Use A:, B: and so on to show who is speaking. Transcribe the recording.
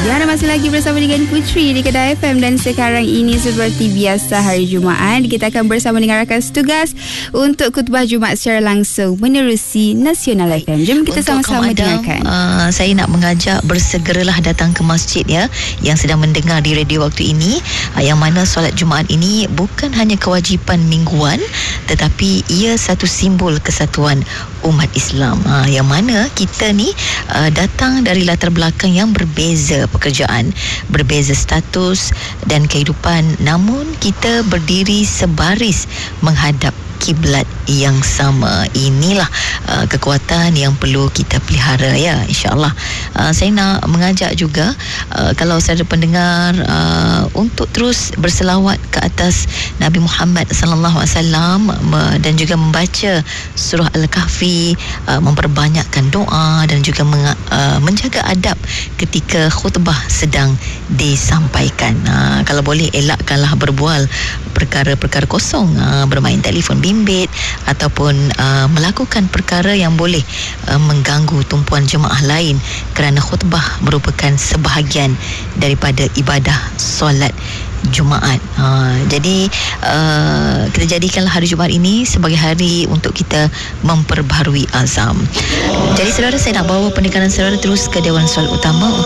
A: Ya, anda masih lagi bersama dengan Putri di Kedah FM dan sekarang ini seperti biasa hari Jumaat kita akan bersama dengan rakan setugas untuk khutbah Jumaat secara langsung menerusi Nasional FM. Jom kita sama-sama dengarkan.
B: Saya nak mengajak bersegeralah datang ke masjid ya, yang sedang mendengar di radio waktu ini, yang mana solat Jumaat ini bukan hanya kewajipan mingguan tetapi ia satu simbol kesatuan umat Islam, yang mana kita ni datang dari latar belakang yang berbeza pekerjaan, berbeza status dan kehidupan, namun kita berdiri sebaris menghadap kiblat yang sama. Inilah kekuatan yang perlu kita pelihara ya, insya-Allah. Saya nak mengajak juga kalau saudara pendengar untuk terus berselawat ke atas Nabi Muhammad sallallahu alaihi wasallam dan juga membaca surah Al-Kahfi, memperbanyakkan doa dan juga menjaga adab ketika khutbah sedang disampaikan. Kalau boleh elakkanlah berbual perkara-perkara kosong, bermain telefon bimbit ataupun melakukan perkara yang boleh mengganggu tumpuan jemaah lain, kerana khutbah merupakan sebahagian daripada ibadah solat Jumaat. Jadi kita jadikanlah hari Jumaat ini sebagai hari untuk kita memperbaharui azam. Jadi saudara, saya nak bawa pendengaran saudara terus ke Dewan Solat Utama